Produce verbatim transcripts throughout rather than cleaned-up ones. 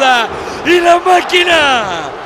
zurda y la máquina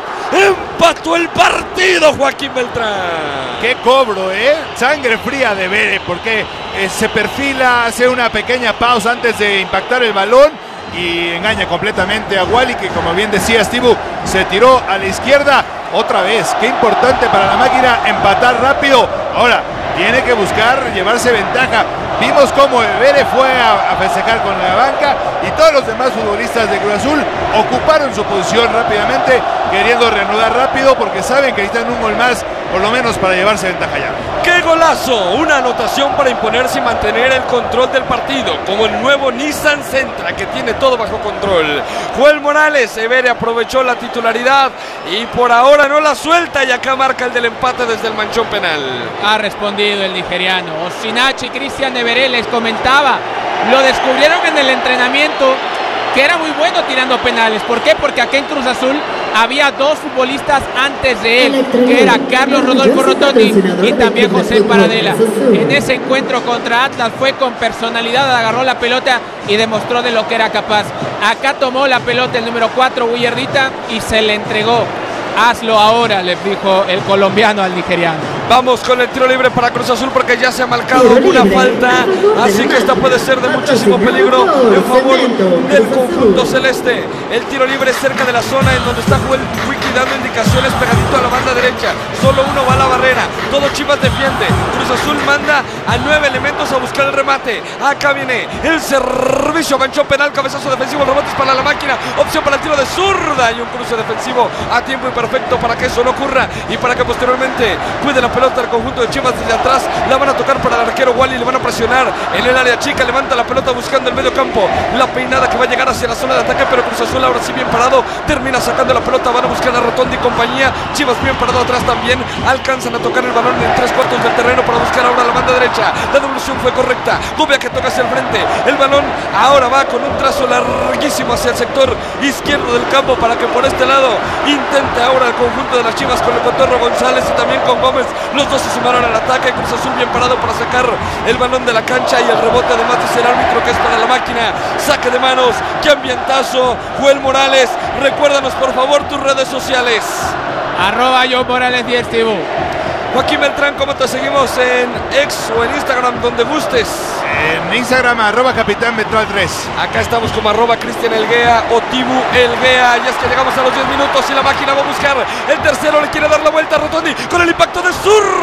empató el partido, Joaquín Beltrán. Qué cobro, ¿eh? Sangre fría de Bere, porque eh, se perfila, hace una pequeña pausa antes de impactar el balón y engaña completamente a Wally, que como bien decía Steve, se tiró a la izquierda. Otra vez, qué importante para la máquina empatar rápido. Ahora, tiene que buscar llevarse ventaja. Vimos cómo Bere fue a, a festejar con la banca y todos los demás futbolistas de Cruz Azul ocuparon su posición rápidamente, queriendo reanudar rápido porque saben que necesitan un gol más, por lo menos para llevarse ventaja ya. ¡Qué golazo! Una anotación para imponerse y mantener el control del partido, como el nuevo Nissan Sentra, que tiene todo bajo control. Joel Morales, Bere aprovechó la titularidad y por ahora no la suelta, y acá marca el del empate desde el manchón penal. Ha respondido el nigeriano. Osinachi y Cristian Bere, les comentaba, lo descubrieron en el entrenamiento, que era muy bueno tirando penales. ¿Por qué? Porque aquí en Cruz Azul había dos futbolistas antes de él, que era Carlos Rodolfo Rotondi y también José Paradela. En ese encuentro contra Atlas fue con personalidad, agarró la pelota y demostró de lo que era capaz. Acá tomó la pelota el número cuatro, Willardita, y se le entregó. Hazlo ahora, le dijo el colombiano al nigeriano. Vamos con el tiro libre para Cruz Azul, porque ya se ha marcado una falta, así que esta puede ser de muchísimo peligro en favor del conjunto celeste. El tiro libre cerca de la zona en donde está Joel Wiki dando indicaciones, pegadito a la banda derecha. Solo uno va a la barrera, todo Chivas defiende. Cruz Azul manda a nueve elementos a buscar el remate. Acá viene el servicio, manchón penal, cabezazo defensivo, rebotes para la máquina, opción para el tiro de zurda y un cruce defensivo a tiempo y perfecto para que eso no ocurra y para que posteriormente cuide la pelota al conjunto de Chivas desde atrás. La van a tocar para el arquero Wally, le van a presionar en el área chica, levanta la pelota buscando el medio campo, la peinada que va a llegar hacia la zona de ataque, pero Cruz Azul ahora sí bien parado, termina sacando la pelota, van a buscar a Rotondi y compañía. Chivas bien parado atrás también, alcanzan a tocar el balón en tres cuartos del terreno para buscar ahora la banda derecha. La devolución fue correcta, Gobea que toca hacia el frente, el balón ahora va con un trazo larguísimo hacia el sector izquierdo del campo para que por este lado intente ahora el conjunto de las Chivas con el Cotorro González y también con Gómez. Los dos se sumaron al ataque. Cruz Azul bien parado para sacar el balón de la cancha y el rebote además dice el árbitro que es para la máquina. Saque de manos, qué ambientazo. Joel Morales, recuérdanos por favor tus redes sociales. Arroba yo Morales diez T V. Joaquín Beltrán, ¿cómo te seguimos en X o en Instagram, donde gustes? En Instagram, arroba Capitán Betral tres. Acá estamos como arroba Cristian Elguea o Tibu Elguea. Y es que llegamos a los diez minutos y la máquina va a buscar el tercero, le quiere dar la vuelta a Rotondi con el impacto de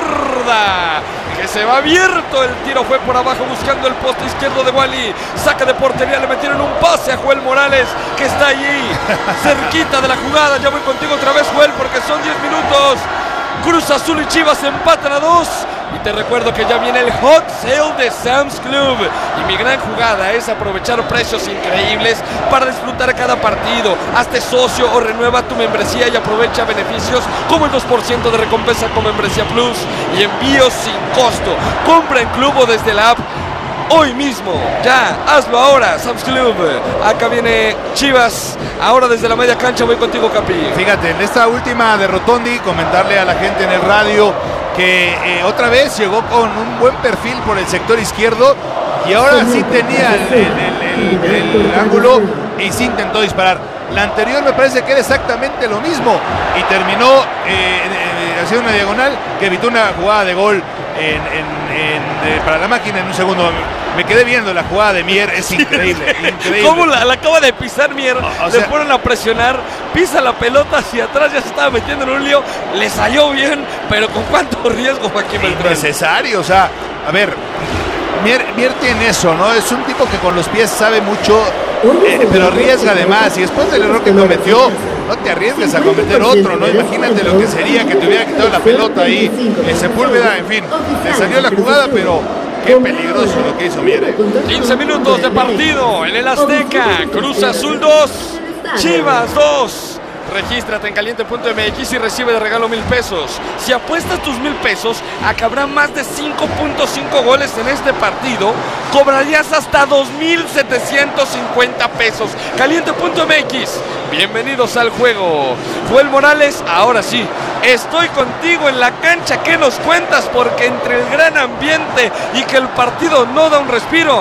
zurda, que se va abierto, el tiro fue por abajo buscando el poste izquierdo de Wally. Saca de portería, le metieron un pase a Joel Morales, que está allí cerquita de la jugada. Ya voy contigo otra vez, Joel, porque son diez minutos. Cruz Azul y Chivas empatan a dos. Y te recuerdo que ya viene el hot sale de Sam's Club. Y mi gran jugada es aprovechar precios increíbles para disfrutar cada partido. Hazte socio o renueva tu membresía y aprovecha beneficios como el dos por ciento de recompensa con Membresía Plus y envíos sin costo. Compra en Club o desde la app hoy mismo, ya, hazlo ahora, Sam's Club. Acá viene Chivas, ahora desde la media cancha. Voy contigo, Capi. Fíjate, en esta última de Rotondi, comentarle a la gente en el radio que eh, otra vez llegó con un buen perfil por el sector izquierdo y ahora sí tenía el, el, el, el, el ángulo y sí intentó disparar. La anterior me parece que era exactamente lo mismo y terminó eh, eh, haciendo una diagonal que evitó una jugada de gol en, en, en, eh, para la máquina en un segundo. Me quedé viendo la jugada de Mier, es increíble, increíble. ¿Cómo la, la acaba de pisar Mier? O, o le sea, fueron a presionar, pisa la pelota hacia atrás, ya se estaba metiendo en un lío, le salió bien, pero con cuánto riesgo, Joaquín Beltrán. Innecesario, o sea, a ver, Mier, Mier tiene eso, ¿no? Es un tipo que con los pies sabe mucho, eh, pero arriesga además, y después del error que cometió, no te arriesgues a cometer otro, ¿no? Imagínate lo que sería que te hubiera quitado la pelota ahí, en Sepúlveda, en fin, le salió la jugada, pero qué peligroso lo que hizo Mier. quince minutos de partido en el Azteca. Cruz Azul dos, Chivas dos. Regístrate en caliente punto m x y recibe de regalo mil pesos. Si apuestas tus mil pesos a que habrá más de cinco punto cinco goles en este partido, cobrarías hasta dos mil setecientos cincuenta pesos. caliente punto m x. Bienvenidos al juego. Joel Morales, ahora sí, estoy contigo en la cancha. ¿Qué nos cuentas? Porque entre el gran ambiente y que el partido no da un respiro,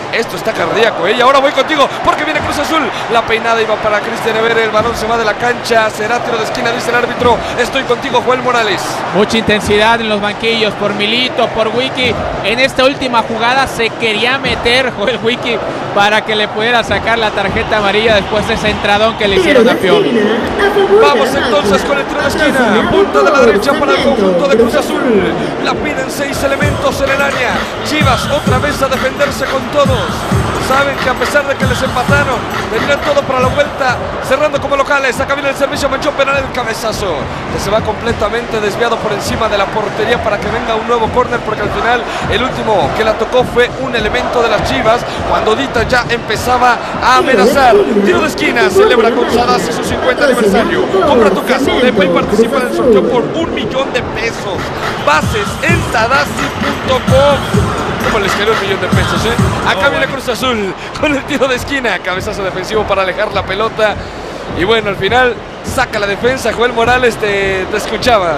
Esto está cardíaco, ¿eh? Y ahora voy contigo porque viene Cruz Azul. La peinada iba para Cristian Evere. El balón se va de la cancha. Será tiro de esquina, dice el árbitro. Estoy contigo, Joel Morales. Mucha intensidad en los banquillos por Milito, por Wiki. En esta última jugada se quería meter Joel Wiki para que le pudiera sacar la tarjeta amarilla después de ese entradón que le hicieron a Piovi. Vamos entonces con el tiro de esquina. Punta de la derecha para el conjunto de Cruz Azul. La piden seis elementos en el área. Chivas otra vez a defenderse con todos. Saben que a pesar de que les empataron, tendrán todo para la vuelta, cerrando como locales. Acá viene el servicio, manchón penal, el cabezazo, que se va completamente desviado por encima de la portería para que venga un nuevo córner, porque al final el último que la tocó fue un elemento de las Chivas, cuando Dita ya empezaba a amenazar. Tiro de esquina, celebra con Sadasi su cincuenta aniversario. Compra tu casa, Odepa y participa en el sorteo por un millón de pesos. Bases en sadasi punto com. Como les quedó un millón de pesos, ¿eh? Acá oh, viene Cruz Azul con el tiro de esquina. Cabezazo defensivo para alejar la pelota. Y bueno, al final saca la defensa. Joel Morales, te, te escuchaba.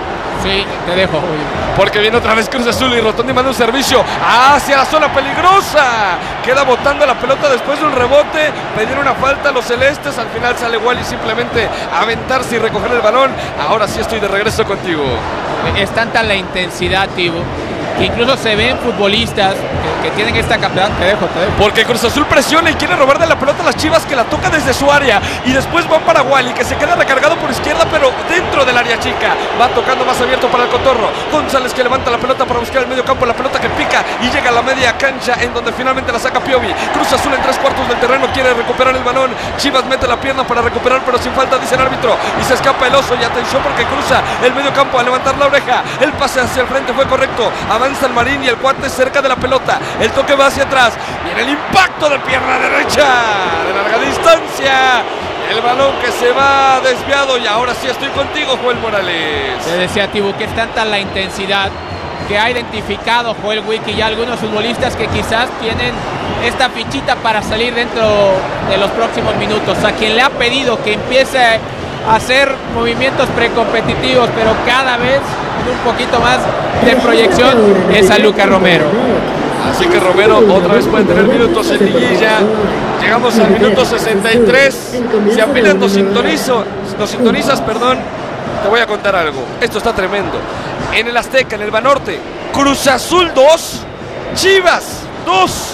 Sí, te dejo. Porque viene otra vez Cruz Azul y Rotondi manda un servicio hacia la zona peligrosa. Queda botando la pelota después de un rebote. Pedir una falta a los celestes. Al final sale Wally simplemente a aventarse y recoger el balón. Ahora sí estoy de regreso contigo. Es tanta la intensidad, Tibo, que incluso se ven futbolistas que, que tienen esta capacidad. Te dejo, te dejo. Porque Cruz Azul presiona y quiere robar de la pelota a las Chivas, que la toca desde su área. Y después van para Wally, que se queda recargado por izquierda, pero dentro del área chica. Va tocando más abierto para el Cotorro. González, que levanta la pelota para buscar el medio campo. La pelota que pica y llega a la media cancha, en donde finalmente la saca Piovi. Cruz Azul en tres cuartos del terreno quiere recuperar el balón. Chivas mete la pierna para recuperar, pero sin falta, dice el árbitro. Y se escapa el oso. Y atención, porque cruza el medio campo a levantar la oreja. El pase hacia el frente fue correcto. Avanza el Marín y el cuate cerca de la pelota. El toque va hacia atrás. Viene el impacto de pierna derecha de larga distancia. El balón que se va desviado. Y ahora sí estoy contigo, Joel Morales. Te decía, Tibu, que es tanta la intensidad que ha identificado Joel Wiki y algunos futbolistas que quizás tienen esta fichita para salir dentro de los próximos minutos. A quien le ha pedido que empiece a hacer movimientos precompetitivos, pero cada vez un poquito más de proyección, es a Lucas Romero. Así que Romero otra vez puede tener minutos en liguilla. Llegamos al minuto sesenta y tres. Si apenas nos sintonizo, nos sintonizas, perdón, te voy a contar algo. Esto está tremendo. En el Azteca, en el Banorte, Cruz Azul dos, Chivas dos,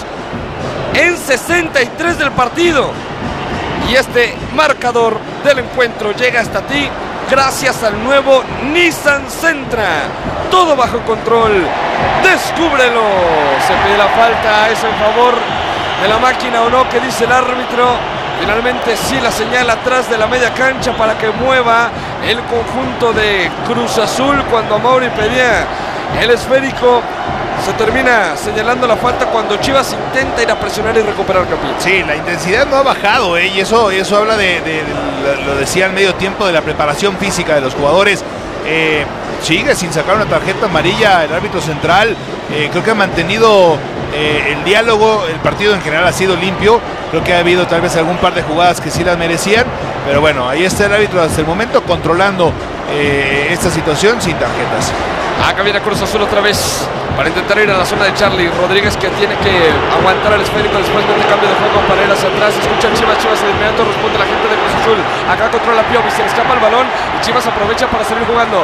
en sesenta y tres del partido. Y este marcador del encuentro llega hasta ti gracias al nuevo Nissan Sentra. Todo bajo control. Descúbrelo. Se pide la falta. ¿Es en favor de la máquina o no? ¿Qué dice el árbitro? Finalmente sí, la señal atrás de la media cancha para que mueva el conjunto de Cruz Azul. Cuando Amaury pedía el esférico, se termina señalando la falta cuando Chivas intenta ir a presionar y recuperar Capi. Sí, la intensidad no ha bajado, ¿eh? Y eso, eso habla de, de, de, lo decía al medio tiempo, de la preparación física de los jugadores. Eh, sigue sin sacar una tarjeta amarilla el árbitro central. Eh, creo que ha mantenido eh, el diálogo. El partido en general ha sido limpio. Creo que ha habido tal vez algún par de jugadas que sí las merecían, pero bueno, ahí está el árbitro hasta el momento controlando eh, esta situación sin tarjetas. Acá viene Cruz Azul otra vez para intentar ir a la zona de Charlie Rodríguez, que tiene que aguantar el esférico. Después mete cambio de juego para ir hacia atrás. Escucha Chivas, Chivas de inmediato responde la gente de Cruz Azul. Acá controla Piovi, se le escapa el balón y Chivas aprovecha para seguir jugando.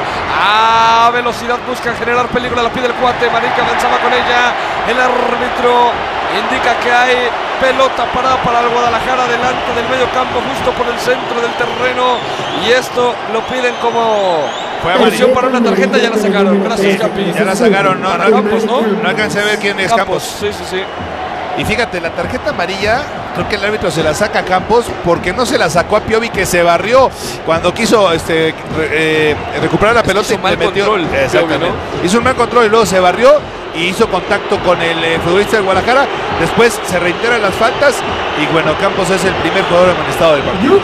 A velocidad buscan generar peligro, la pide el cuate. Marín, que avanzaba con ella. El árbitro indica que hay pelota parada para el Guadalajara delante del medio campo, justo por el centro del terreno. Y esto lo piden como opción para una tarjeta. Ya la sacaron. Gracias, Capi. Ya la sacaron, no, no, Campos, ¿no? No alcancé a ver quién es Campos. Campos. Sí, sí, sí. Y fíjate, la tarjeta amarilla, creo que el árbitro se la saca a Campos porque no se la sacó a Piovi, que se barrió cuando quiso este, re, eh, recuperar la pelota. Hizo un mal metió, control. Exactamente. Piovi, ¿no? Hizo un mal control y luego se barrió y hizo contacto con el eh, futbolista del Guadalajara. Después se reiteran las faltas y bueno, Campos es el primer jugador amonestado del partido.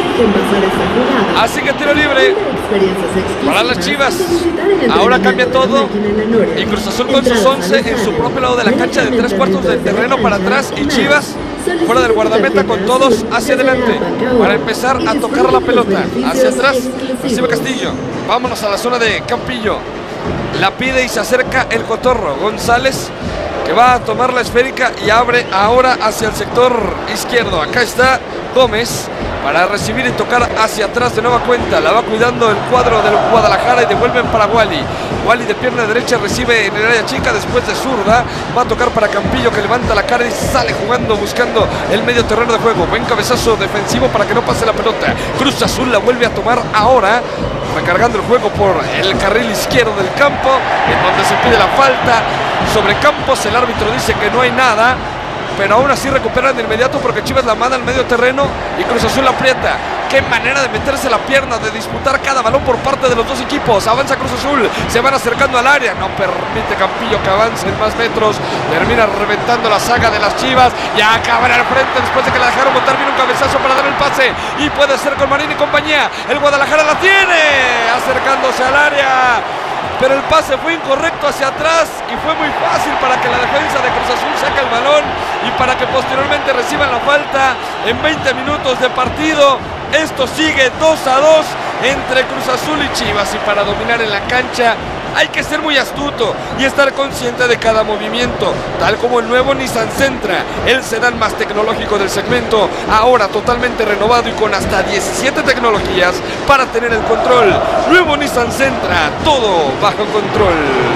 Así que tiro libre para las Chivas. Ahora cambia todo y Cruz Azul con sus once en su propio lado de la cancha, de tres cuartos del terreno para atrás, y Chivas fuera del guardameta con todos hacia adelante para empezar a tocar la pelota hacia atrás. Recibe Castillo. Vámonos a la zona de Campillo. La pide y se acerca el Cotorro González, que va a tomar la esférica y abre ahora hacia el sector izquierdo. Acá está Gómez para recibir y tocar hacia atrás de nueva cuenta. La va cuidando el cuadro del Guadalajara y devuelven para Wally. Wally de pierna derecha recibe en el área chica, después de zurda. Va a tocar para Campillo, que levanta la cara y sale jugando, buscando el medio terreno de juego. Buen cabezazo defensivo para que no pase la pelota. Cruz Azul la vuelve a tomar ahora, recargando el juego por el carril izquierdo del campo, en donde se pide la falta sobre Campos. El árbitro dice que no hay nada, pero aún así recuperan de inmediato porque Chivas la manda al medio terreno y Cruz Azul la aprieta. Qué manera de meterse la pierna, de disputar cada balón por parte de los dos equipos. Avanza Cruz Azul, se van acercando al área, no permite Campillo que avance en más metros, termina reventando la saga de las Chivas. Ya acaban al frente después de que la dejaron botar. Viene un cabezazo para dar el pase y puede ser con Marín y compañía. El Guadalajara la tiene, acercándose al área, pero el pase fue incorrecto hacia atrás y fue muy fácil para que la defensa de Cruz Azul saque el balón y para que posteriormente reciban la falta en veinte minutos de partido. Esto sigue dos a dos entre Cruz Azul y Chivas, y para dominar en la cancha hay que ser muy astuto y estar consciente de cada movimiento, tal como el nuevo Nissan Sentra, el sedán más tecnológico del segmento, ahora totalmente renovado y con hasta diecisiete tecnologías para tener el control. Nuevo Nissan Sentra, todo bajo control.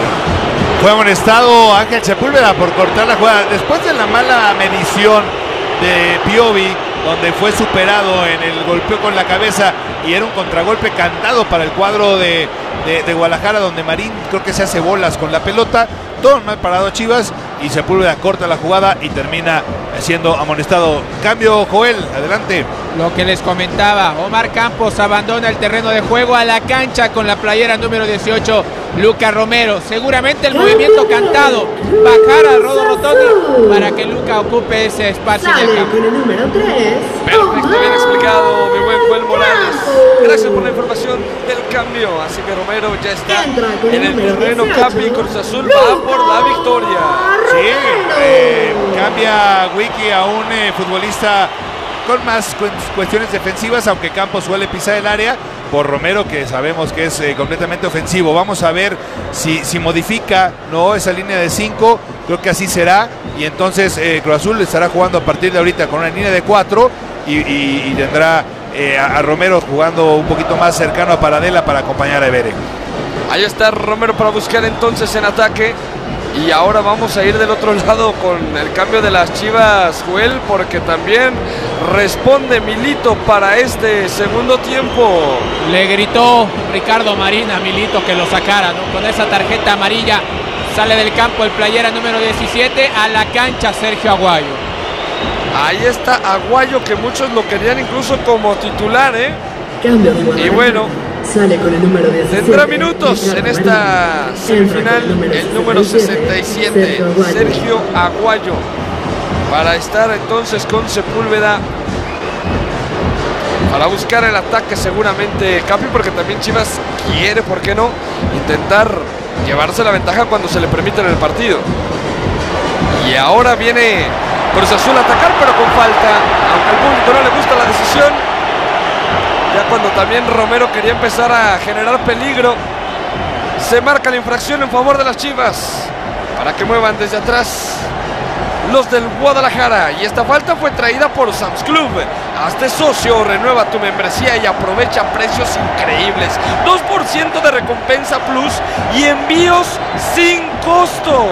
Fue amonestado Ángel Sepúlveda por cortar la jugada después de la mala medición de Piovi, donde fue superado en el golpeo con la cabeza y era un contragolpe cantado para el cuadro de, de, de Guadalajara, donde Marín creo que se hace bolas con la pelota. Todo mal parado Chivas y Sepúlveda corta la jugada y termina siendo amonestado. Cambio, Joel, adelante. Lo que les comentaba, Omar Campos abandona el terreno de juego a la cancha con la playera número dieciocho, Lucas Romero. Seguramente el movimiento cantado, bajar a Rodo Rotondi para que Luca ocupe ese espacio en el campo. Perfecto, bien explicado, mi buen Joel Morales. Gracias por la información del cambio. Así que Romero ya está en el terreno. Capi, Cruz Azul va por la victoria. Sí, eh, cambia Wiki a un eh, futbolista con más cu cuestiones defensivas, aunque Campos suele pisar el área, por Romero, que sabemos que es eh, completamente ofensivo. Vamos a ver si, si modifica no esa línea de cinco, creo que así será, y entonces eh, Cruz Azul estará jugando a partir de ahorita con una línea de cuatro y, y, y tendrá eh, a, a Romero jugando un poquito más cercano a Paradela para acompañar a Ebere. Ahí está Romero para buscar entonces en ataque. Y ahora vamos a ir del otro lado con el cambio de las Chivas, Joel, porque también responde Milito para este segundo tiempo. Le gritó Ricardo Marín a Milito que lo sacara, ¿no? Con esa tarjeta amarilla sale del campo el playera número diecisiete, a la cancha Sergio Aguayo. Ahí está Aguayo, que muchos lo querían incluso como titular, ¿eh? Cambio de y bueno, sale con el número diecisiete. tendrá minutos en esta semifinal el número sesenta y siete, Sergio Aguayo, para estar entonces con Sepúlveda, para buscar el ataque seguramente Capi, porque también Chivas quiere, ¿por qué no?, intentar llevarse la ventaja cuando se le permite en el partido. Y ahora viene Cruz Azul a atacar, pero con falta, aunque al público no le gusta la decisión. Ya cuando también Romero quería empezar a generar peligro, se marca la infracción en favor de las Chivas para que muevan desde atrás los del Guadalajara. Y esta falta fue traída por Sam's Club. Hazte socio, renueva tu membresía y aprovecha precios increíbles. dos por ciento de recompensa plus y envíos sin costo.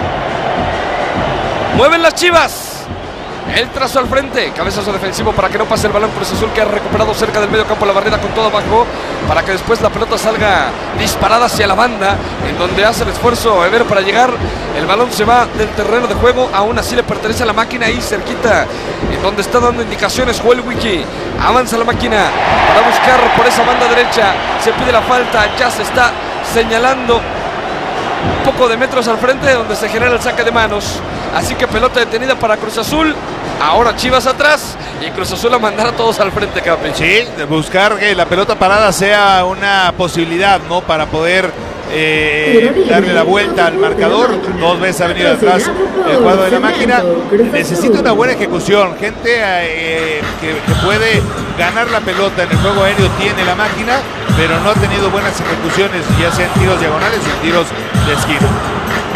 Mueven las Chivas. El trazo al frente, cabezazo defensivo para que no pase el balón. Cruz Azul, que ha recuperado cerca del medio campo la barrera con todo abajo, para que después la pelota salga disparada hacia la banda, en donde hace el esfuerzo Ever para llegar. El balón se va del terreno de juego, aún así le pertenece a la máquina ahí cerquita, en donde está dando indicaciones Joel Wiki. Avanza la máquina para buscar por esa banda derecha, se pide la falta, ya se está señalando un poco de metros al frente, donde se genera el saque de manos. Así que pelota detenida para Cruz Azul. Ahora Chivas atrás y Cruz Azul a mandar a todos al frente, Capi. Sí, de buscar que la pelota parada sea una posibilidad, ¿no?, para poder eh, darle la vuelta al marcador. Dos veces ha venido atrás el cuadro de la máquina. Necesita una buena ejecución, gente eh, que, que puede ganar la pelota en el juego aéreo. Tiene la máquina, pero no ha tenido buenas ejecuciones, ya sea en tiros diagonales o en tiros de esquina.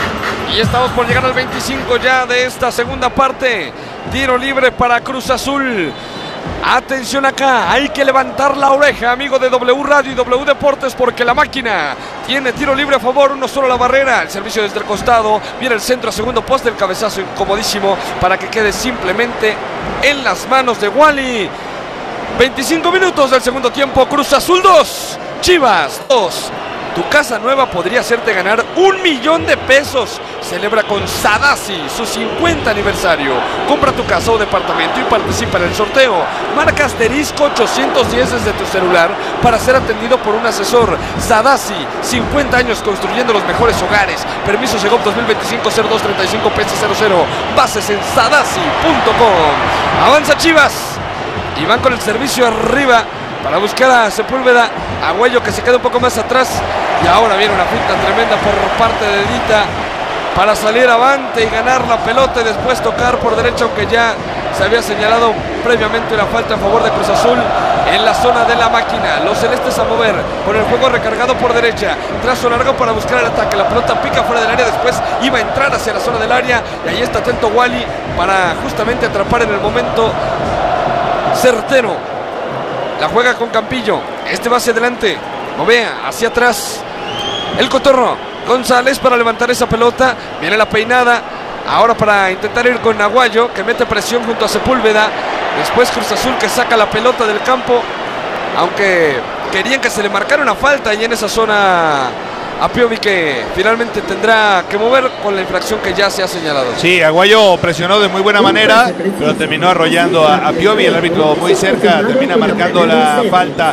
Y estamos por llegar al veinticinco ya de esta segunda parte. Tiro libre para Cruz Azul. Atención acá, hay que levantar la oreja, amigo de W Radio y W Deportes, porque la máquina tiene tiro libre a favor, uno solo la barrera, el servicio desde el costado, viene el centro a segundo poste, el cabezazo incomodísimo para que quede simplemente en las manos de Wally. veinticinco minutos del segundo tiempo, Cruz Azul dos, Chivas dos. Tu casa nueva podría hacerte ganar un millón de pesos. Celebra con Sadasi su cincuenta aniversario. Compra tu casa o departamento y participa en el sorteo. Marca asterisco ochocientos diez desde tu celular para ser atendido por un asesor. Sadasi, cincuenta años construyendo los mejores hogares. Permiso Segov dos mil veinticinco cero dos treinta y cinco P C cero cero. Bases en sadasi punto com. Avanza Chivas y van con el servicio arriba para buscar a Sepúlveda. Agüello que se queda un poco más atrás. Y ahora viene una finta tremenda por parte de Dita para salir avante y ganar la pelota y después tocar por derecha, aunque ya se había señalado previamente una falta en favor de Cruz Azul en la zona de la máquina. Los celestes a mover con el juego recargado por derecha. Trazo largo para buscar el ataque. La pelota pica fuera del área, después iba a entrar hacia la zona del área y ahí está atento Wally para justamente atrapar en el momento certero. La juega con Campillo. Este va hacia adelante. Movea hacia atrás. El Cotorro González para levantar esa pelota. Viene la peinada. Ahora para intentar ir con Aguayo, que mete presión junto a Sepúlveda. Después Cruz Azul que saca la pelota del campo. Aunque querían que se le marcara una falta ahí en esa zona a Piovi, que finalmente tendrá que mover con la infracción que ya se ha señalado. Sí, Aguayo presionó de muy buena manera, pero terminó arrollando a, a Piovi. El árbitro muy cerca termina marcando la falta.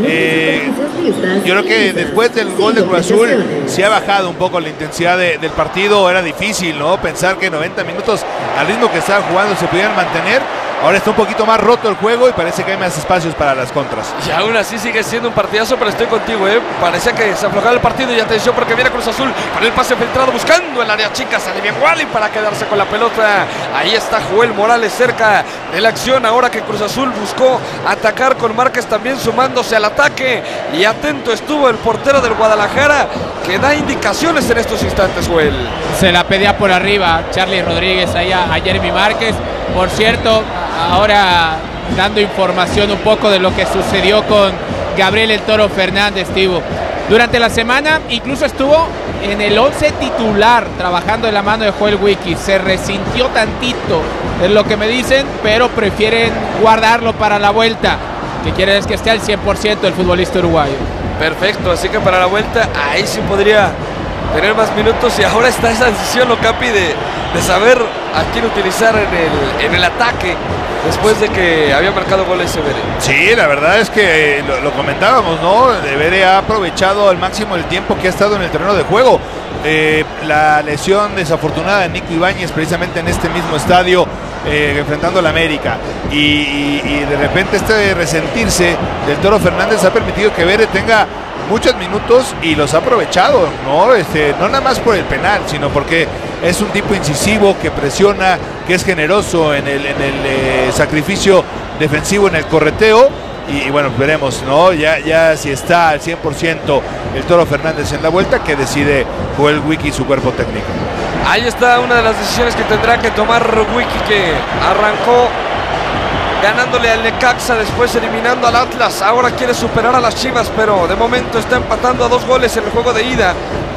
Eh, yo creo que después del gol de Cruz Azul se ha bajado un poco la intensidad de, del partido. Era difícil, ¿no?, pensar que noventa minutos al ritmo que estaban jugando se pudieran mantener. Ahora está un poquito más roto el juego y parece que hay más espacios para las contras. Y aún así sigue siendo un partidazo, pero estoy contigo, ¿eh? Parecía que se aflojaba el partido y atención porque viene Cruz Azul con el pase filtrado buscando el área chica. Sale bien Wally para quedarse con la pelota. Ahí está Joel Morales cerca de la acción. Ahora que Cruz Azul buscó atacar con Márquez también sumándose al ataque. Y atento estuvo el portero del Guadalajara, que da indicaciones en estos instantes, Joel. Se la pedía por arriba Charlie Rodríguez ahí a, a Jeremy Márquez. Por cierto, ahora dando información un poco de lo que sucedió con Gabriel El Toro Fernández, Tivo. Durante la semana incluso estuvo en el once titular trabajando de la mano de Joel Wiki. Se resintió tantito, es lo que me dicen, pero prefieren guardarlo para la vuelta, que quiere decir que esté al cien por ciento el futbolista uruguayo. Perfecto, así que para la vuelta ahí sí podría tener más minutos. Y ahora está esa decisión, lo Capi, de, de saber a quién utilizar en el, en el ataque después de que había marcado goles Evere. Sí, la verdad es que lo, lo comentábamos, ¿no? Evere ha aprovechado al máximo el tiempo que ha estado en el terreno de juego. Eh, la lesión desafortunada de Nico Ibáñez precisamente en este mismo estadio, eh, enfrentando al América, y, y, y de repente este resentirse del Toro Fernández ha permitido que Evere tenga muchos minutos y los ha aprovechado, ¿no? Este, no nada más por el penal, sino porque es un tipo incisivo que presiona, que es generoso en el, en el eh, sacrificio defensivo, en el correteo. Y, y bueno, veremos, ¿no? Ya, ya si está al cien por ciento el Toro Fernández en la vuelta, que decide Joel Wiki y su cuerpo técnico. Ahí está una de las decisiones que tendrá que tomar Wiki, que arrancó ganándole al Necaxa, después eliminando al Atlas. Ahora quiere superar a las Chivas, pero de momento está empatando a dos goles en el juego de ida.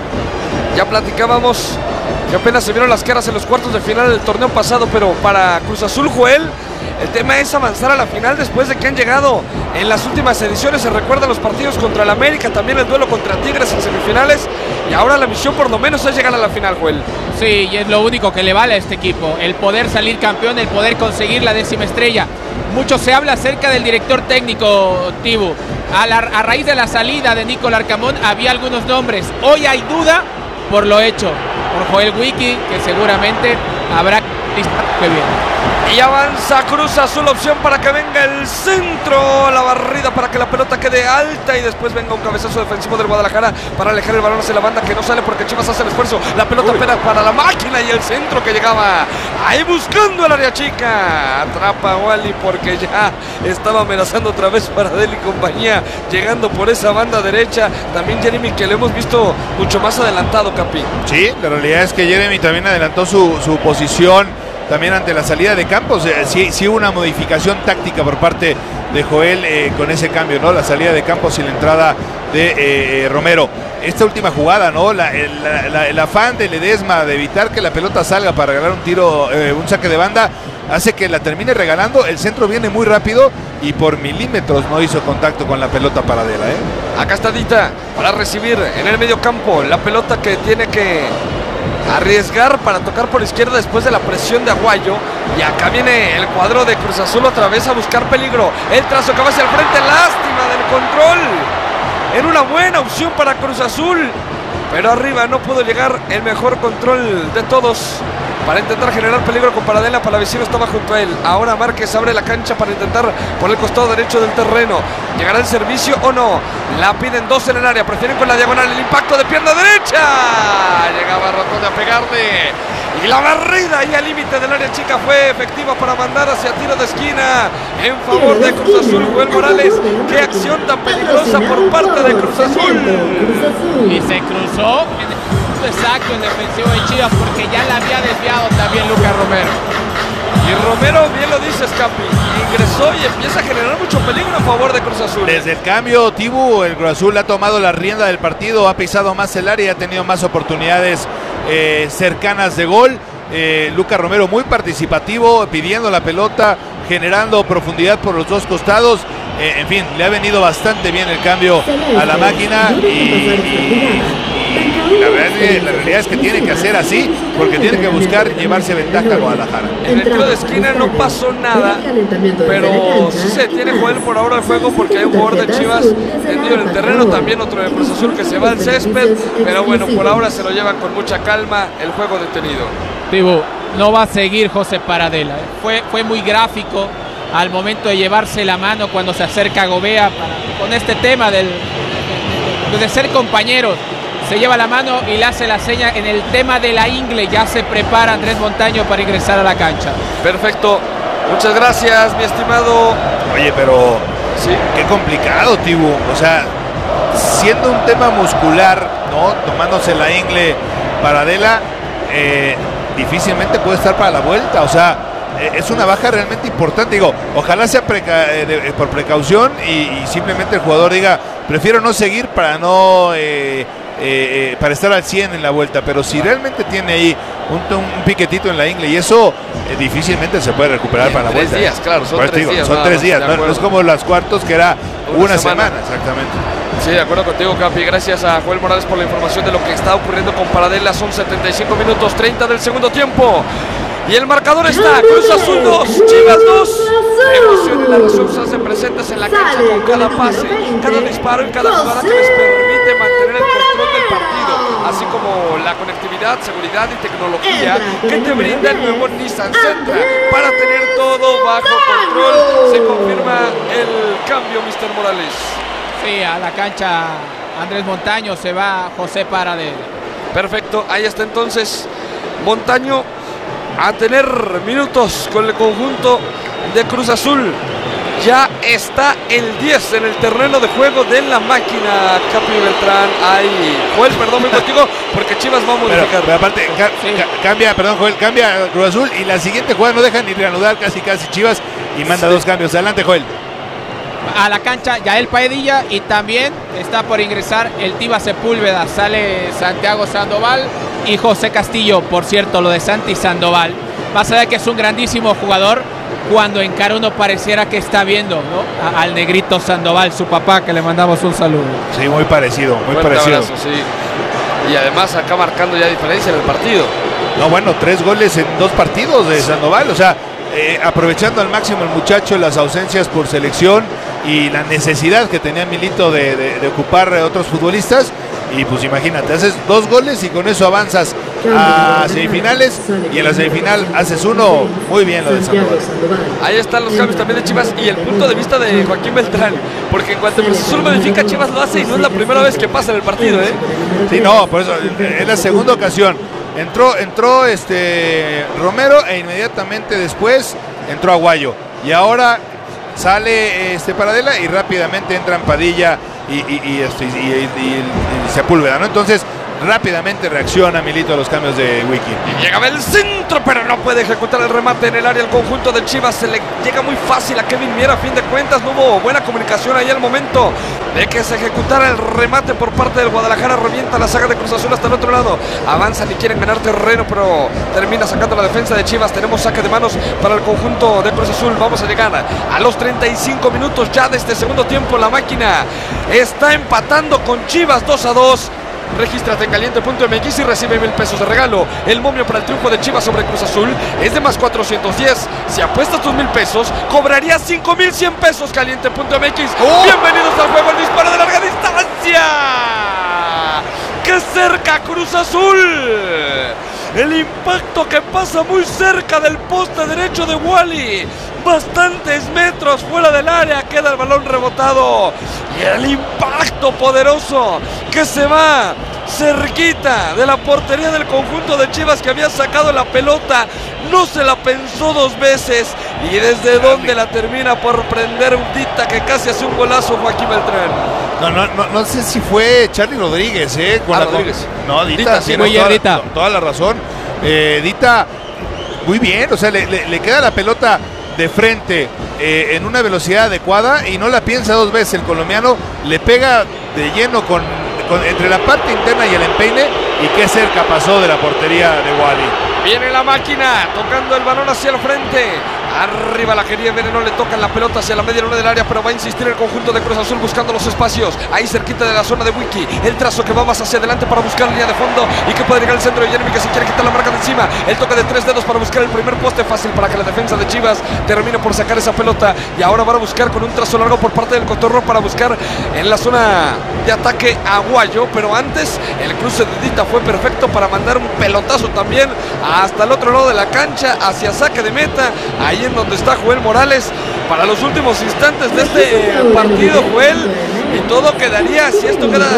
Ya platicábamos que apenas se vieron las caras en los cuartos de final del torneo pasado, pero para Cruz Azul, Joel, el tema es avanzar a la final después de que han llegado en las últimas ediciones. Se recuerdan los partidos contra el América, también el duelo contra Tigres en semifinales, y ahora la misión por lo menos es llegar a la final, Joel. Sí, y es lo único que le vale a este equipo, el poder salir campeón, el poder conseguir la décima estrella. Mucho se habla acerca del director técnico, Tibu. A, la, a raíz de la salida de Nico Larcamón había algunos nombres. Hoy hay duda por lo hecho por Joel Wiki, que seguramente habrá que bien. Y avanza Cruz Azul, opción para que venga el centro, la barrida para que la pelota quede quede alta y después venga un cabezazo defensivo del Guadalajara para alejar el balón hacia la banda, que no sale porque Chivas hace el esfuerzo. La pelota apenas para la máquina y el centro que llegaba ahí buscando el área chica. Atrapa a Wally porque ya estaba amenazando otra vez para Paradela y compañía, llegando por esa banda derecha. También Jeremy, que lo hemos visto mucho más adelantado, Capi. Sí, la realidad es que Jeremy también adelantó su, su posición también ante la salida de Campos. Eh, sí, sí hubo una modificación táctica por parte de Joel eh, con ese cambio, ¿no? La salida de Campos y la entrada de eh, Romero. Esta última jugada, ¿no? La, el, la, el afán de Ledesma de evitar que la pelota salga para regalar un tiro, eh, un saque de banda, hace que la termine regalando. El centro viene muy rápido y por milímetros no hizo contacto con la pelota Paradela, ¿eh? Acá está Dita para recibir en el medio campo la pelota que tiene que arriesgar para tocar por izquierda después de la presión de Aguayo. Y acá viene el cuadro de Cruz Azul otra vez a buscar peligro. El trazo que va hacia el frente, lástima del control. Era una buena opción para Cruz Azul, pero arriba no pudo llegar el mejor control de todos para intentar generar peligro con Paradela. Palavecino estaba junto a él. Ahora Márquez abre la cancha para intentar por el costado derecho del terreno. ¿Llegará el servicio o no? La piden dos en el área. Prefieren con la diagonal. El impacto de pierna derecha. Llegaba Rotondi a pegarle. Y la barrida ahí al límite del área chica fue efectiva para mandar hacia tiro de esquina en favor de Cruz Azul. Joel Morales. Qué acción tan peligrosa por parte de Cruz Azul. Y se cruzó en el punto exacto en defensivo de Chivas porque ya la había desviado también Lucas Romero. Y Romero, bien lo dices, Capi, ingresó y empieza a generar mucho peligro a favor de Cruz Azul. Desde el cambio, Tibu, el Cruz Azul ha tomado la rienda del partido, ha pisado más el área y ha tenido más oportunidades eh, cercanas de gol. Eh, Lucas Romero muy participativo, pidiendo la pelota, generando profundidad por los dos costados. Eh, en fin, le ha venido bastante bien el cambio a la máquina y, y, y la, verdad es que, la realidad es que tiene que hacer así porque tiene que buscar llevarse ventaja a Guadalajara. En el tiro de esquina no pasó nada, pero sí se tiene Joel por ahora el juego porque hay un jugador de Chivas tendido en el terreno, también otro de Cruz Azul que se va al césped, pero bueno, por ahora se lo llevan con mucha calma el juego detenido. Tibu, no va a seguir José Paradela. Fue, fue muy gráfico al momento de llevarse la mano cuando se acerca a Gobea para, con este tema del, de, de ser compañeros. Se lleva la mano y le hace la seña en el tema de la ingle. Ya se prepara Andrés Montaño para ingresar a la cancha. Perfecto, muchas gracias, mi estimado. Oye, pero sí, qué complicado, Tibu. O sea, siendo un tema muscular, ¿no? Tomándose la ingle Paradela, eh, difícilmente puede estar para la vuelta. O sea, eh, es una baja realmente importante. Digo, ojalá sea preca eh, de, por precaución y, y simplemente el jugador diga, prefiero no seguir para no... Eh, Eh, eh, para estar al cien en la vuelta, pero si realmente tiene ahí un, un piquetito en la ingle y eso eh, difícilmente se puede recuperar para la tres vuelta. días, ¿eh? claro, son Por tres digo, días. Son nada tres más, días, de no, acuerdo. no es como las cuartos que era Una una, semana. semana. Exactamente. Sí, de acuerdo contigo, Capi. Gracias a Joel Morales por la información de lo que está ocurriendo con Paradela. Son setenta y cinco minutos, treinta del segundo tiempo. Y el marcador está Cruz Azul dos, Chivas dos. La emoción y la razón se hacen presentes en la cancha con cada pase, cada disparo y cada jugada que les permite mantener el control del partido, así como la conectividad, seguridad y tecnología que te brinda el nuevo Nissan Sentra para tener todo bajo control. Se confirma el cambio, mister Morales. Sí, a la cancha Andrés Montaño, se va José Paradela. Perfecto, ahí está entonces Montaño a tener minutos con el conjunto de Cruz Azul. Ya está el diez en el terreno de juego de la máquina, Capi Beltrán. Ahí, Joel, perdón, voy contigo porque Chivas va a modificar. Pero, pero aparte, ca Sí. ca cambia, perdón, Joel, cambia Cruz Azul y la siguiente jugada no deja ni reanudar casi casi Chivas y manda Sí. dos cambios. Adelante, Joel. A la cancha Yael Paedilla y también está por ingresar el Tiva Sepúlveda. Sale Santiago Sandoval y José Castillo. Por cierto, lo de Santi Sandoval, más allá de que es un grandísimo jugador, cuando encara uno pareciera que está viendo, ¿no? A, al negrito Sandoval, su papá, que le mandamos un saludo. Sí, muy parecido, muy Fuerte parecido. abrazo, sí. Y además acá marcando ya diferencia en el partido. No, bueno, tres goles en dos partidos de Sandoval, o sea, eh, aprovechando al máximo el muchacho las ausencias por selección y la necesidad que tenía Milito de, de, de ocupar a otros futbolistas. Y pues imagínate, haces dos goles y con eso avanzas a semifinales y en la semifinal haces uno, muy bien lo de Sandoval. Ahí están los cambios también de Chivas y el punto de vista de Joaquín Beltrán, porque en cuanto Cruz Azul modifica, Chivas lo hace y no es la primera vez que pasa en el partido, ¿eh? Sí, no, por eso es la segunda ocasión. Entró, entró este Romero e inmediatamente después entró Aguayo. Y ahora sale este Paradela y rápidamente entran Padilla y, y, y, este, y, y, y, y Sepúlveda, ¿no? Entonces rápidamente reacciona Milito a los cambios de Wiki. Y llegaba el centro, pero no puede ejecutar el remate en el área. El conjunto de Chivas se le llega muy fácil a Kevin Mier. A fin de cuentas no hubo buena comunicación ahí al momento de que se ejecutara el remate por parte del Guadalajara. Revienta la saga de Cruz Azul hasta el otro lado. Avanzan y quieren ganar terreno, pero termina sacando la defensa de Chivas. Tenemos saque de manos para el conjunto de Cruz Azul. Vamos a llegar a los treinta y cinco minutos ya de este segundo tiempo. La máquina está empatando con Chivas dos a dos. Regístrate en caliente punto m x y recibe mil pesos de regalo. El momio para el triunfo de Chivas sobre Cruz Azul es de más cuatrocientos diez. Si apuestas tus mil pesos, cobrarías cinco mil cien pesos. Caliente punto m x. ¡Oh! Bienvenidos al juego. El disparo de larga distancia. ¡Qué cerca Cruz Azul! El impacto que pasa muy cerca del poste derecho de Wally. Bastantes metros fuera del área queda el balón rebotado. Y el impacto poderoso que se va cerquita de la portería del conjunto de Chivas, que había sacado la pelota. No se la pensó dos veces. Y desde donde la termina por prender un Dita, que casi hace un golazo Joaquín Beltrán. No, no, no, no sé si fue Charly Rodríguez, ¿eh? Con ah, la Rodríguez. No, Dita, Dita sí, sí, no, muy toda, bien, Dita. toda la razón. Eh, Dita, muy bien, o sea, le, le, le queda la pelota de frente eh, en una velocidad adecuada y no la piensa dos veces. El colombiano le pega de lleno con, con entre la parte interna y el empeine, y qué cerca pasó de la portería de Wally. Viene la máquina tocando el balón hacia el frente. Arriba la quería ver, no le tocan la pelota hacia la media luna del área, pero va a insistir el conjunto de Cruz Azul buscando los espacios. Ahí cerquita de la zona de Wiki. El trazo que va más hacia adelante para buscar línea de fondo y que puede llegar al centro de Jeremy, que si quiere quitar la marca de encima. El toque de tres dedos para buscar el primer poste, fácil para que la defensa de Chivas termine por sacar esa pelota. Y ahora van a buscar con un trazo largo por parte del Cotorro para buscar en la zona de ataque a Aguayo. Pero antes el cruce de Dita fue perfecto para mandar un pelotazo también hasta el otro lado de la cancha, hacia saque de meta. Ahí en donde está Joel Morales para los últimos instantes de este eh, partido, Joel, y todo quedaría, si esto queda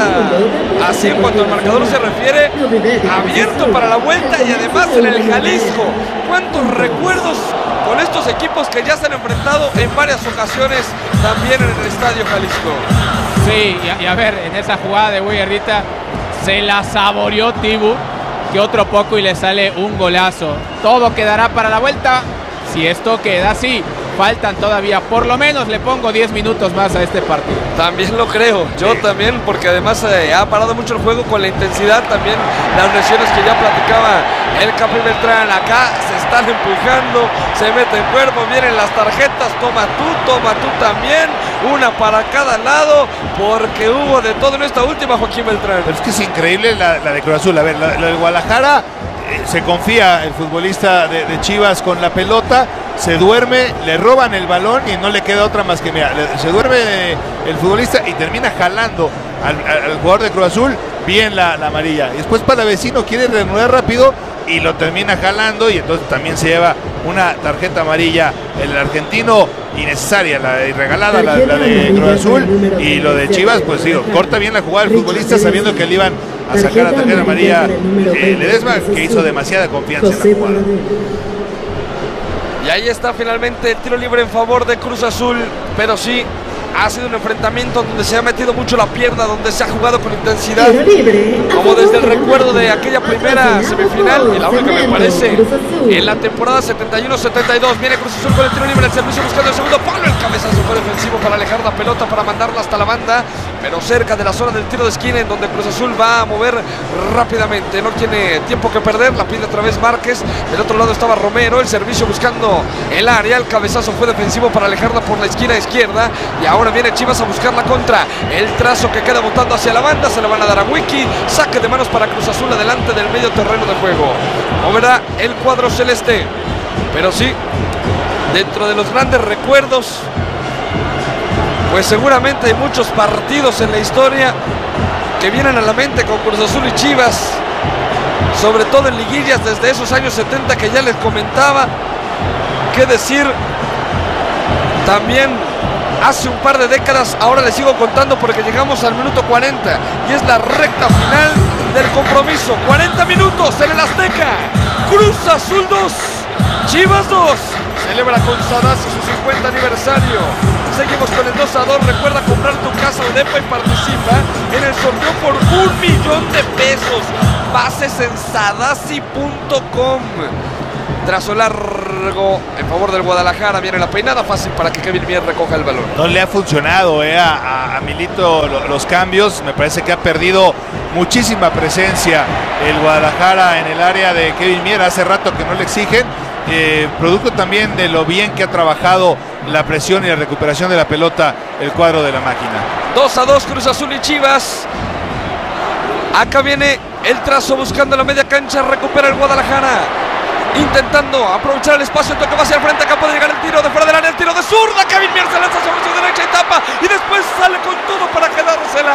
así en cuanto al marcador se refiere, abierto para la vuelta. Y además en el Jalisco, cuántos recuerdos con estos equipos que ya se han enfrentado en varias ocasiones también en el Estadio Jalisco. Sí, y a, y a ver, en esa jugada de Weyerrita se la saboreó Tibu, que otro poco y le sale un golazo. Todo quedará para la vuelta. Si esto queda así, faltan todavía, por lo menos le pongo diez minutos más a este partido. También lo creo, yo también, porque además eh, ha parado mucho el juego con la intensidad, también las lesiones que ya platicaba el Capi Beltrán. Acá se están empujando, se mete en cuerpo, vienen las tarjetas, toma tú, toma tú también, una para cada lado, porque hubo de todo en esta última, Joaquín Beltrán. Pero es que es increíble la, la de Cruz Azul. A ver, la, la de Guadalajara, eh, se confía el futbolista de, de Chivas con la pelota, se duerme, le roban el balón y no le queda otra más que, mira, le, se duerme el futbolista y termina jalando al, al, al jugador de Cruz Azul, bien la, la amarilla. Y después Palavecino quiere reanudar rápido y lo termina jalando, y entonces también se lleva una tarjeta amarilla el argentino, innecesaria, la y regalada, la, la de Cruz Azul. Y lo de Chivas, pues digo, corta bien la jugada del futbolista sabiendo que le iban a sacar la tarjeta amarilla eh, Ledesma, que hizo demasiada confianza en la jugada. Y ahí está finalmente el tiro libre en favor de Cruz Azul, pero sí, ha sido un enfrentamiento donde se ha metido mucho la pierna, donde se ha jugado con intensidad, como desde el recuerdo de aquella primera semifinal, y la única me parece, en la temporada setenta y uno setenta y dos. Viene Cruz Azul con el tiro libre, el servicio buscando el segundo palo, el cabezazo fue defensivo para alejar la pelota, para mandarla hasta la banda, pero cerca de la zona del tiro de esquina, en donde Cruz Azul va a mover rápidamente, no tiene tiempo que perder, la pide otra vez Márquez, del otro lado estaba Romero, el servicio buscando el área, el cabezazo fue defensivo para alejarla por la esquina izquierda, y ahora Ahora viene Chivas a buscar la contra. El trazo que queda botando hacia la banda, se le van a dar a Wiki. Saque de manos para Cruz Azul adelante del medio terreno de juego. Moverá el cuadro celeste. Pero sí, dentro de los grandes recuerdos, pues seguramente hay muchos partidos en la historia que vienen a la mente con Cruz Azul y Chivas. sobre todo en liguillas desde esos años setenta que ya les comentaba. Qué decir también hace un par de décadas. Ahora les sigo contando porque llegamos al minuto cuarenta y es la recta final del compromiso. cuarenta minutos en el Azteca. Cruz Azul dos, Chivas dos. Celebra con Sadasi su cincuenta aniversario. Seguimos con el dos a dos. Recuerda comprar tu casa o depa y participa en el sorteo por un millón de pesos. Bases en sadasi punto com. Trazo largo en favor del Guadalajara. Viene la peinada fácil para que Kevin Mier recoja el balón. No le ha funcionado eh, a, a Milito los cambios. Me parece que ha perdido muchísima presencia el Guadalajara en el área de Kevin Mier. Hace rato que no le exigen. Eh, producto también de lo bien que ha trabajado la presión y la recuperación de la pelota el cuadro de la máquina. dos a dos Cruz Azul y Chivas. Acá viene el trazo buscando la media cancha. Recupera el Guadalajara, intentando aprovechar el espacio. Toca hacia el frente. Acá puede llegar el tiro de fuera del área. El tiro de zurda. Kevin Mier se lanza sobre su derecha y tapa. Y después sale con todo para quedársela.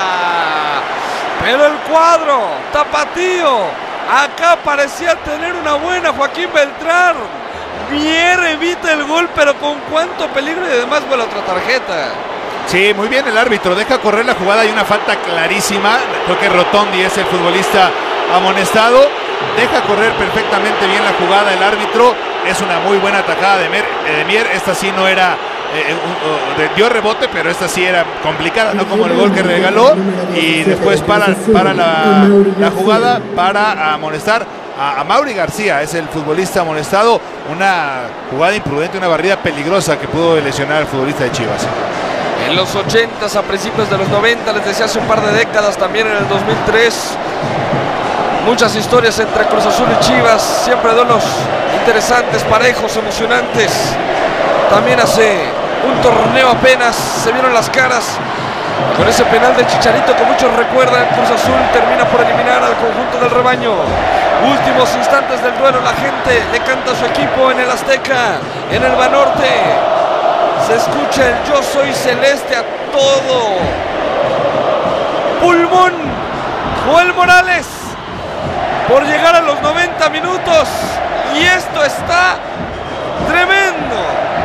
Pero el cuadro tapatío acá parecía tener una buena. Joaquín Beltrán. Mier evita el gol, pero con cuánto peligro, y además vuela otra tarjeta. Sí, muy bien el árbitro. Deja correr la jugada y una falta clarísima. Creo que Rotondi es el futbolista amonestado. Deja correr perfectamente bien la jugada el árbitro. Es una muy buena atacada de Mier. De Mier. Esta sí no era... Eh, un, uh, dio rebote, pero esta sí era complicada, no como el gol que regaló. Y después para, para la, la jugada para amonestar a, a Mauri García. Es el futbolista amonestado. Una jugada imprudente, una barrida peligrosa que pudo lesionar al futbolista de Chivas. En los ochentas, a principios de los noventa, les decía hace un par de décadas, también en el dos mil tres, muchas historias entre Cruz Azul y Chivas, siempre duelos interesantes, parejos, emocionantes. También hace un torneo apenas se vieron las caras con ese penal de Chicharito que muchos recuerdan. Cruz Azul termina por eliminar al conjunto del rebaño. Últimos instantes del duelo, la gente le canta a su equipo en el Azteca, en el Banorte. Se escucha el yo soy celeste a todo pulmón. Joel Morales por llegar a los noventa minutos y esto está tremendo.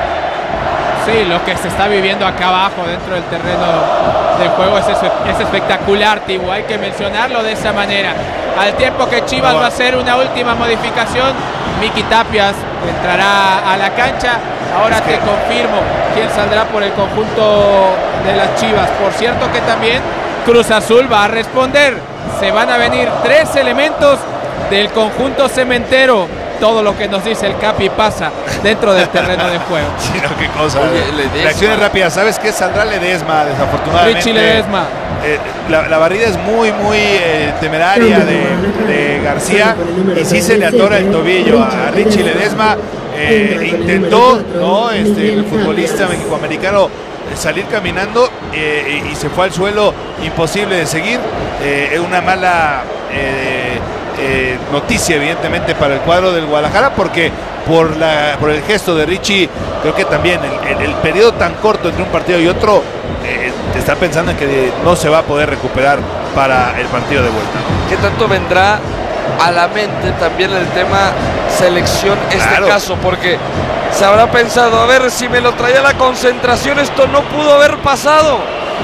Sí, lo que se está viviendo acá abajo dentro del terreno de juego es, es espectacular, Tibu. Hay que mencionarlo de esa manera. Al tiempo que Chivas va a hacer una última modificación, Miki Tapias entrará a la cancha. Ahora te confirmo quién saldrá por el conjunto de las Chivas. Por cierto que también Cruz Azul va a responder. Se van a venir tres elementos del conjunto cementero. Todo lo que nos dice el Capi pasa dentro del terreno de juego. Sí, no, qué cosa. Oye, reacciones rápidas. ¿Sabes qué? Saldrá Ledesma, desafortunadamente. Richie Ledesma. Eh, la, la barrida es muy, muy eh, temeraria de, de García y sí se le atora el tobillo a Richie Ledesma. Eh, intentó, ¿no? Este, el futbolista mexicoamericano salir caminando eh, y se fue al suelo, imposible de seguir. Es eh, una mala eh, eh, noticia evidentemente para el cuadro del Guadalajara, porque por, la, por el gesto de Richie, creo que también el, el, el periodo tan corto entre un partido y otro, eh, está pensando en que no se va a poder recuperar para el partido de vuelta. ¿Qué tanto vendrá a la mente también el tema selección, este claro. caso? Porque se habrá pensado, a ver, si me lo traía la concentración, esto no pudo haber pasado.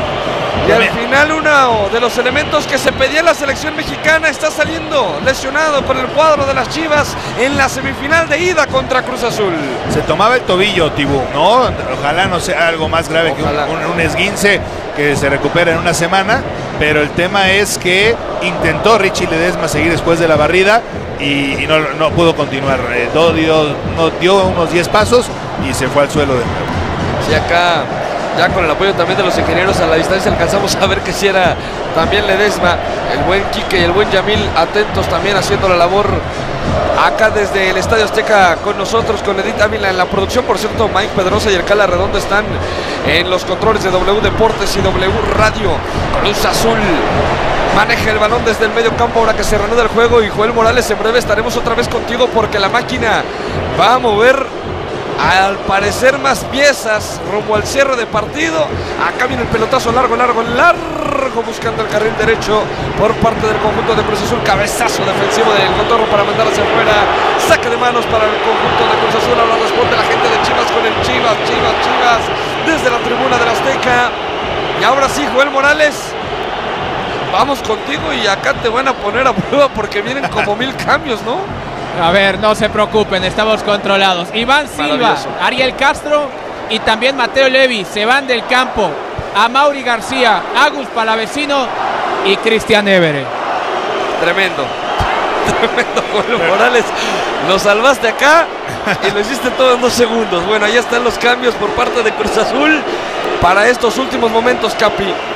Y al final uno de los elementos que se pedía en la selección mexicana está saliendo lesionado por el cuadro de las Chivas en la semifinal de ida contra Cruz Azul. Se tomaba el tobillo, Tibú, ¿no? Ojalá no sea algo más grave Ojalá. que un, un, un esguince que se recupera en una semana, pero el tema es que intentó Richie Ledesma seguir después de la barrida y, y no, no pudo continuar. Eh, dio, no, dio unos diez pasos y se fue al suelo de nuevo. Sí, acá ya con el apoyo también de los ingenieros a la distancia alcanzamos a ver que si era también Ledesma, el buen Quique y el buen Yamil atentos también haciendo la labor acá desde el Estadio Azteca con nosotros, con Edith Ávila en la producción. Por cierto, Mike Pedrosa y el Cala Redondo están en los controles de W Deportes y W Radio. Cruz Azul maneja el balón desde el medio campo ahora que se reanuda el juego, y Joel Morales, en breve estaremos otra vez contigo porque la máquina va a mover al parecer más piezas rumbo al cierre de partido. Acá viene el pelotazo largo, largo, largo abajo buscando el carril derecho por parte del conjunto de Cruz Azul. Cabezazo defensivo del Cotorro para mandar hacia afuera. Saque de manos para el conjunto de Cruz Azul. Ahora responde la gente de Chivas con el Chivas, Chivas, Chivas desde la tribuna del Azteca. Y ahora sí, Joel Morales, vamos contigo y acá te van a poner a prueba porque vienen como mil cambios, ¿no? A ver, no se preocupen, estamos controlados. Iván Silva, Ariel Castro y también Mateo Levi se van del campo. A Mauri García, Agus Palavecino y Cristian Évere. Tremendo, tremendo, Joel Morales. Lo salvaste acá y lo hiciste todo en dos segundos. Bueno, ahí están los cambios por parte de Cruz Azul para estos últimos momentos, Capi.